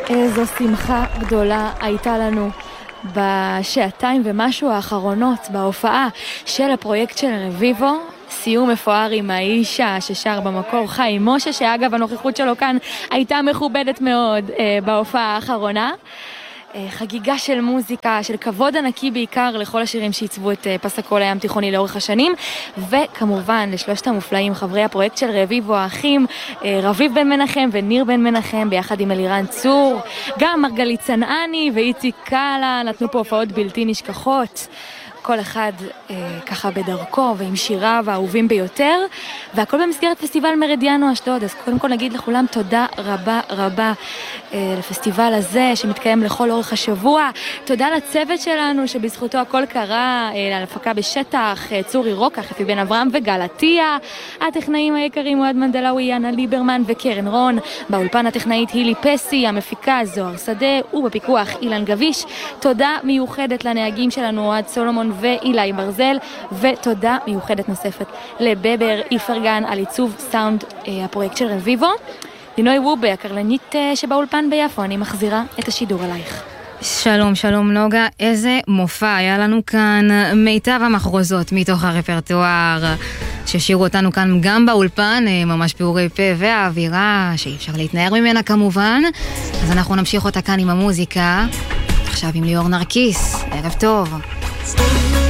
איזו שמחה גדולה הייתה לנו בשעתיים ומשהו האחרונות בהופעה של הפרויקט של רביבו. סיום מפואר עם האישה ששר במקור חיים משה, שאגב הנוכחות שלו כאן הייתה מכובדת מאוד בהופעה האחרונה. חגיגה של מוזיקה, של כבוד ענקי בעיקר לכל השירים שעיצבו את פס הקול הים תיכוני לאורך השנים, וכמובן לשלושת המופלאים חברי הפרויקט של רביבו האחים, רביב בן מנחם וניר בן מנחם ביחד עם אלירן צור, גם מרגלית צנעני ואיציק קאלה נתנו פה הופעות בלתי נשכחות, כל אחד ככה בדרכו ועם שיריו האהובים ביותר, והכל במסגרת פסטיבל מרידיאנו אשדוד. אז קודם כל נגיד לכולם תודה רבה רבה לפסטיבל הזה שמתקיים לכל אורך השבוע. תודה לצוות שלנו שבזכותו הכל קרה, להפקה בשטח, צורי רוקח, חפי בן אברהם וגל עטיה, הטכנאים היקרים מועד מנדלאוי, יאנה ליברמן וקרן רון, באולפן הטכנאית הילי פסי, המפיקה זוהר שדה ובפיקוח אילן גביש. תודה מיוחדת לנהגים שלנו אוהד סולומון ואילי ברזל, ותודה מיוחדת נוספת לבבר איפרגן על עיצוב סאונד הפרויקט של רביבו. דינוי וובה, הקרלנית שבאולפן ביפו, אני מחזירה את השידור אלייך. שלום, שלום נוגה, איזה מופע היה לנו כאן, מיטב המחרוזות מתוך הרפרטואר ששירו אותנו כאן גם באולפן, ממש פיורי פה והאווירה שאי אפשר להתנער ממנה כמובן. אז אנחנו נמשיך אותה כאן עם המוזיקה, עכשיו עם ליאור נרקיס. ערב טוב.